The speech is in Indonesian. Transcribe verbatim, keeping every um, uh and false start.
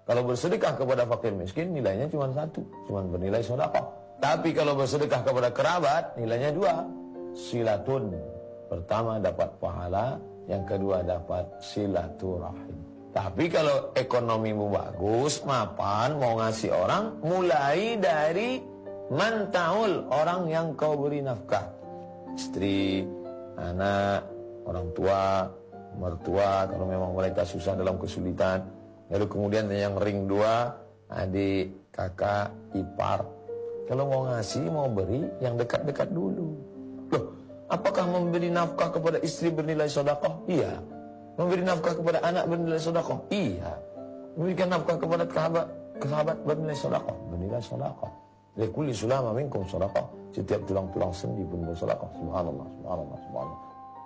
Kalau bersedekah kepada fakir miskin nilainya cuma satu, cuma bernilai sedekah. Tapi kalau bersedekah kepada kerabat nilainya dua. Silatun. Pertama dapat pahala, yang kedua dapat silaturahim. Tapi kalau ekonomimu bagus, mapan, mau ngasih orang, mulai dari mantaul, orang yang kau beri nafkah. Istri, anak, orang tua, mertua, kalau memang mereka susah dalam kesulitan. Lalu kemudian yang ring dua, adik, kakak, ipar. Kalau mau ngasih, mau beri, yang dekat-dekat dulu. Loh, apakah memberi nafkah kepada istri bernilai sedekah? Iya. Memberi nafkah kepada anak bernilai sedekah? Iya. Memberikan nafkah kepada sahabat, sahabat bernilai sedekah? Bernilai sedekah. Likulli sulama minkum sedekah. Setiap tulang-tulang sendi pun bersedekah. Subhanallah, subhanallah, subhanallah.